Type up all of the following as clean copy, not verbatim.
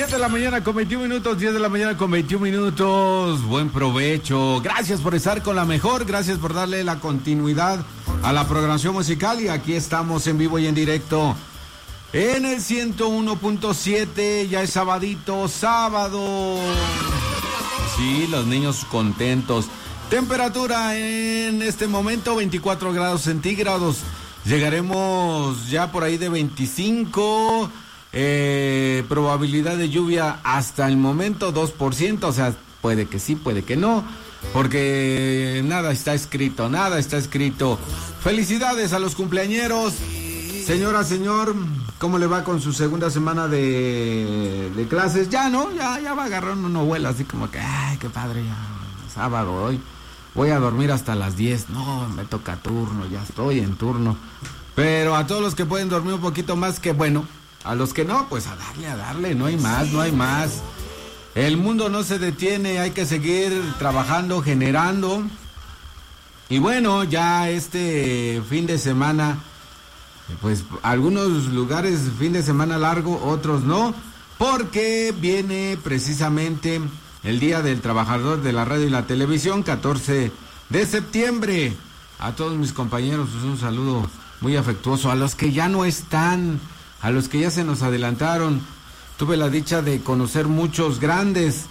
10 de la mañana con 21 minutos, 10 de la mañana con 21 minutos. Buen provecho. Gracias por estar con la mejor, gracias por darle la continuidad a la programación musical. Y aquí estamos en vivo y en directo en el 101.7. Ya es sabadito, sábado. Sí, los niños contentos. Temperatura en este momento 24 grados centígrados. Llegaremos ya por ahí de 25. Probabilidad de lluvia hasta el momento 2%, o sea, puede que sí, puede que no, porque nada está escrito. Felicidades a los cumpleañeros. Señora, señor, ¿cómo le va con su segunda semana de clases? Ya, ¿no? Ya va a agarrar una vuelo así como que, ay, qué padre, ya, sábado hoy. Voy a dormir hasta las 10. No, me toca turno, ya estoy en turno. Pero a todos los que pueden dormir un poquito más, que bueno. A los que no, pues a darle, no hay más. El mundo no se detiene, hay que seguir trabajando, generando. Y bueno, ya este fin de semana, pues algunos lugares fin de semana largo, otros no, porque viene precisamente el Día del Trabajador de la Radio y la Televisión, 14 de septiembre. A todos mis compañeros, pues un saludo muy afectuoso, a los que ya no están, a los que ya se nos adelantaron. Tuve la dicha de conocer muchos grandes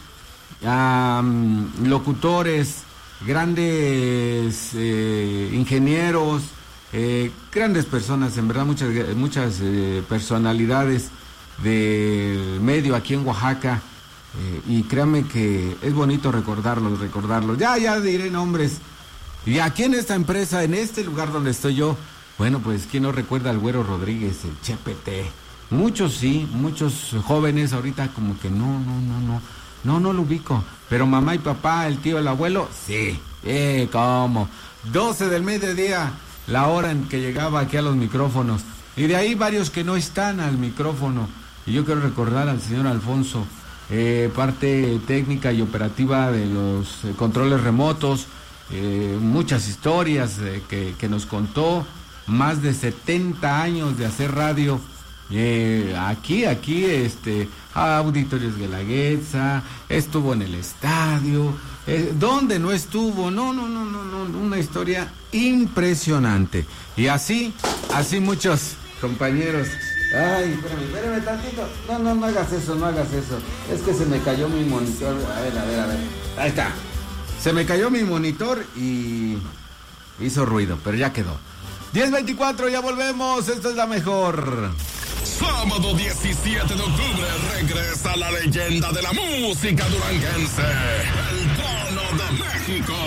locutores, grandes ingenieros, grandes personas, en verdad muchas personalidades del medio aquí en Oaxaca, y créanme que es bonito recordarlos. Ya diré nombres. Y aquí en esta empresa, en este lugar donde estoy yo, bueno, pues, ¿quién no recuerda al Güero Rodríguez, el Chepete? Muchos sí, muchos jóvenes ahorita como que no lo ubico. Pero mamá y papá, el tío, el abuelo, sí. ¿Cómo? 12 del mediodía, la hora en que llegaba aquí a los micrófonos. Y de ahí varios que no están al micrófono. Y yo quiero recordar al señor Alfonso, parte técnica y operativa de los controles remotos, muchas historias que nos contó. Más de 70 años de hacer radio, aquí, Auditorios Guelaguetza, estuvo en el estadio, ¿dónde no estuvo? No, una historia impresionante. Y así muchos compañeros. Ay, espérame tantito, no hagas eso, es que se me cayó mi monitor, a ver, ahí está, se me cayó mi monitor y hizo ruido, pero ya quedó. 10:24, ya volvemos, esto es la mejor. Sábado 17 de octubre regresa la leyenda de la música duranguense, el Trono de México.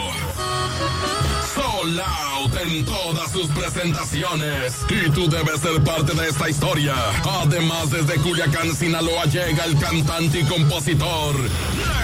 Sold out en todas sus presentaciones, y tú debes ser parte de esta historia. Además, desde Culiacán, Sinaloa, llega el cantante y compositor